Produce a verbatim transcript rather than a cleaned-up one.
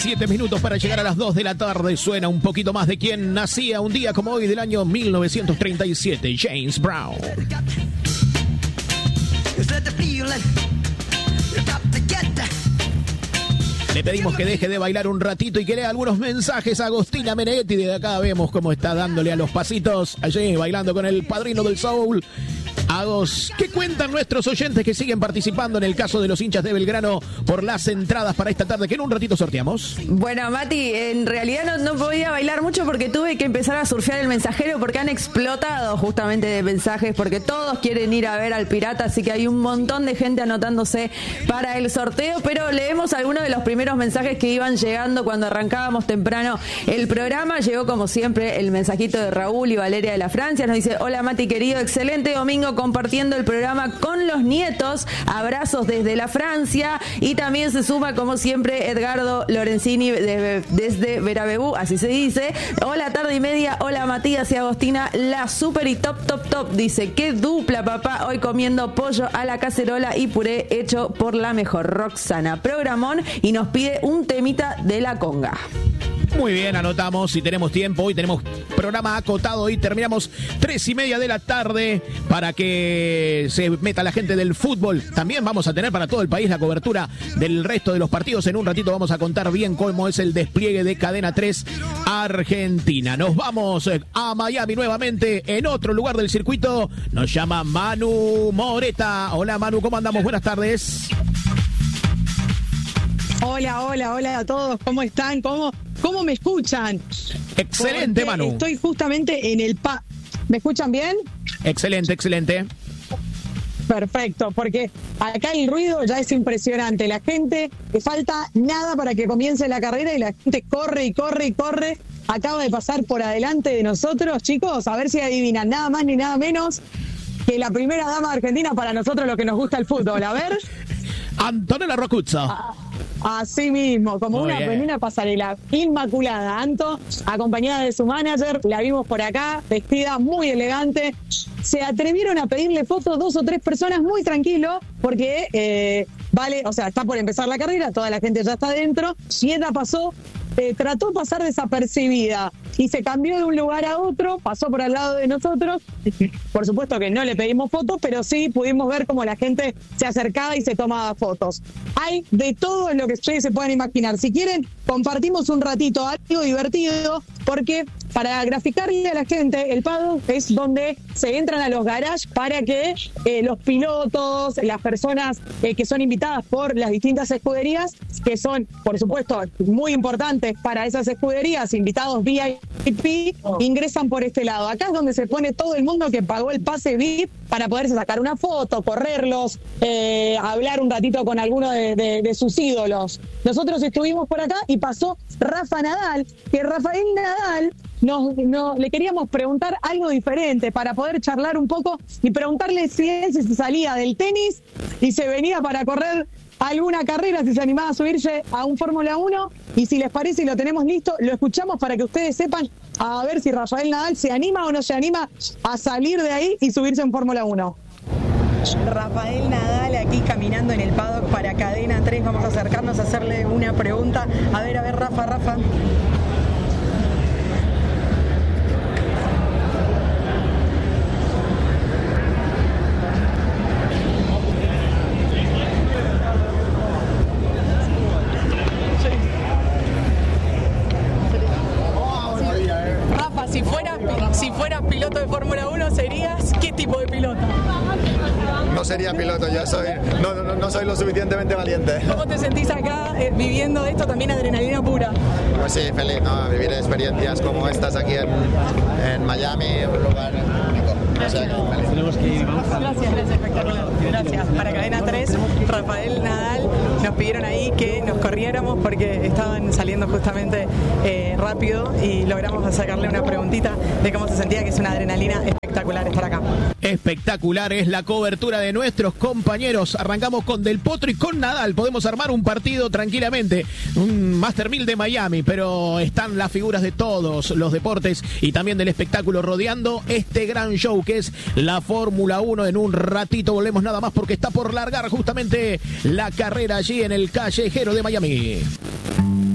Siete minutos para llegar a las dos de la tarde. Suena un poquito más de quien nacía un día como hoy del año mil novecientos treinta y siete, James Brown. Le pedimos que deje de bailar un ratito y que lea algunos mensajes a Agostina Meneghetti. De acá vemos cómo está dándole a los pasitos allí, bailando con el padrino del soul. Agos, ¿qué cuentan nuestros oyentes que siguen participando en el caso de los hinchas de Belgrano por las entradas para esta tarde que en un ratito sorteamos? Bueno, Mati, en realidad no, no podía bailar mucho porque tuve que empezar a surfear el mensajero porque han explotado justamente de mensajes porque todos quieren ir a ver al Pirata, así que hay un montón de gente anotándose para el sorteo, pero leemos algunos de los primeros mensajes que iban llegando cuando arrancábamos temprano el programa. Llegó como siempre el mensajito de Raúl y Valeria de la Francia, nos dice: hola Mati querido, excelente domingo compartiendo el programa con los nietos, abrazos desde la Francia. Y también se suma como siempre Edgardo Lorenzini desde, desde Verabebú, así se dice: hola tarde y media, hola Matías y Agostina, la super y top top top, dice, qué dupla papá, hoy comiendo pollo a la cacerola y puré hecho por la mejor Roxana, programón, y nos pide un temita de la conga. Muy bien, anotamos, si tenemos tiempo. Hoy tenemos programa acotado y terminamos tres y media de la tarde para que se meta la gente del fútbol. También vamos a tener para todo el país la cobertura del resto de los partidos. En un ratito vamos a contar bien cómo es el despliegue de Cadena tres Argentina. Nos vamos a Miami nuevamente, en otro lugar del circuito. Nos llama Manu Moreta. Hola Manu, ¿cómo andamos? Buenas tardes. Hola, hola, hola a todos. ¿Cómo están? ¿Cómo, cómo me escuchan? Excelente, Porque Manu. Estoy justamente en el pa... ¿Me escuchan bien? Excelente, excelente. Perfecto, porque acá el ruido ya es impresionante. La gente, le falta nada para que comience la carrera y la gente corre y corre y corre. Acaba de pasar por adelante de nosotros, chicos, a ver si adivinan, nada más ni nada menos que la primera dama de Argentina para nosotros lo que nos gusta el fútbol. A ver. Antonella Rocuzzo. Ah. Así mismo, como Muy una, bien. una pasarela inmaculada. Anto, acompañada de su manager, la vimos por acá, vestida muy elegante. Se atrevieron a pedirle fotos dos o tres personas muy tranquilo, porque eh, vale, o sea, está por empezar la carrera, toda la gente ya está adentro, y ella pasó, eh, trató de pasar desapercibida y se cambió de un lugar a otro, pasó por al lado de nosotros. Por supuesto que no le pedimos fotos, pero sí pudimos ver cómo la gente se acercaba y se tomaba fotos. Hay de todo en lo que ustedes se puedan imaginar. Si quieren, compartimos un ratito algo divertido, porque para graficarle a la gente, el paddock es donde se entran a los garages para que eh, los pilotos, las personas eh, que son invitadas por las distintas escuderías, que son, por supuesto, muy importantes para esas escuderías, invitados V I P, ingresan por este lado. Acá es donde se pone todo el mundo que pagó el pase V I P para poderse sacar una foto, correrlos, eh, hablar un ratito con alguno de, de, de sus ídolos. Nosotros estuvimos por acá y pasó Rafa Nadal, que Rafael Nadal nos, nos, le queríamos preguntar algo diferente para poder charlar un poco y preguntarle si él se salía del tenis y se venía para correr alguna carrera, si se animaba a subirse a un Fórmula uno, y si les parece y lo tenemos listo, lo escuchamos para que ustedes sepan a ver si Rafael Nadal se anima o no se anima a salir de ahí y subirse en Fórmula uno. Rafael Nadal aquí caminando en el paddock para Cadena tres. Vamos a acercarnos a hacerle una pregunta. A ver, a ver, Rafa, Rafa. Rafa, si fueras, si fueras piloto de Fórmula uno, ¿serías qué tipo de piloto? No sería piloto, yo soy, no, no, no soy lo suficientemente valiente. ¿Cómo te sentís acá eh, viviendo esto, también adrenalina pura? Pues sí, feliz, ¿no? Vivir experiencias como estas aquí en, en Miami, un lugar único. O sea, que Tenemos que ir, vamos a... Gracias, gracias, espectacular. Gracias. Para Cadena tres, Rafael Nadal, nos pidieron ahí que nos corriéramos porque estaban saliendo justamente eh, rápido y logramos sacarle una preguntita de cómo se sentía, que es una adrenalina espectacular estar acá. Espectacular es la cobertura de nuestros compañeros. Arrancamos con Del Potro y con Nadal. Podemos armar un partido tranquilamente. Un Master mil de Miami, pero están las figuras de todos los deportes y también del espectáculo rodeando este gran show que es la Fórmula uno. En un ratito volvemos nada más porque está por largar justamente la carrera allí en el Callejero de Miami.